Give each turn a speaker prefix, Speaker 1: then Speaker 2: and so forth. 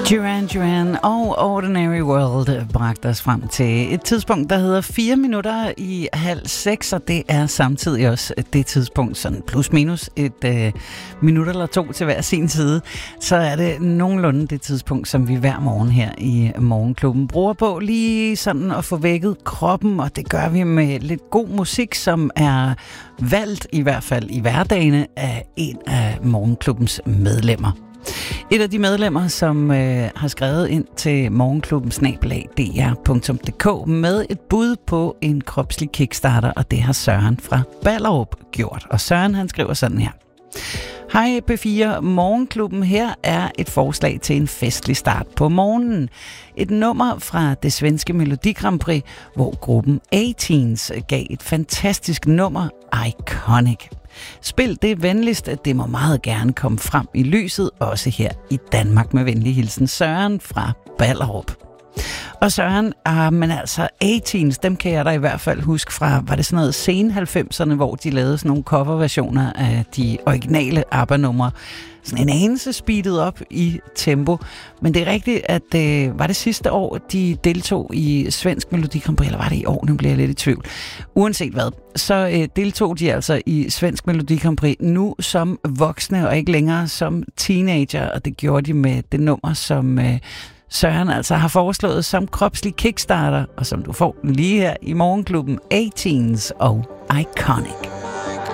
Speaker 1: Duran Duran og Ordinary World bragte os frem til et tidspunkt, der hedder 4 minutter i 5:30, og det er samtidig også det tidspunkt, sådan plus minus et minut eller to til hver sin side, så er det nogenlunde det tidspunkt, som vi hver morgen her i Morgenklubben bruger på lige sådan at få vækket kroppen, og det gør vi med lidt god musik, som er valgt i hvert fald i hverdagene af en af Morgenklubbens medlemmer. Et af de medlemmer, som har skrevet ind til morgenklubben@dr.dk med et bud på en kropslig kickstarter, og det har Søren fra Ballerup gjort. Og Søren, han skriver sådan her. Hej P4, Morgenklubben, her er et forslag til en festlig start på morgenen. Et nummer fra det svenske Melodi Grand Prix, hvor gruppen A-Teens gav et fantastisk nummer, Iconic. Spil det venligst, at det må meget gerne komme frem i lyset, også her i Danmark. Med venlig hilsen Søren fra Ballerup. Og Søren, men altså A-Teens, dem kan jeg da i hvert fald huske fra, var det sådan noget sen 90'erne, hvor de lavede sådan nogle coverversioner af de originale ABBA-numre. Sådan en anelse speedet op i tempo. Men det er rigtigt, at var det sidste år, de deltog i Svensk Melodi Grand Prix, eller var det i år? Nu bliver jeg lidt i tvivl. Uanset hvad, så deltog de altså i Svensk Melodi Grand Prix nu som voksne og ikke længere som teenager, og det gjorde de med det nummer, som Søren altså har foreslået som kropslig kickstarter, og som du får lige her i Morgenklubben, A-Teens og Iconic.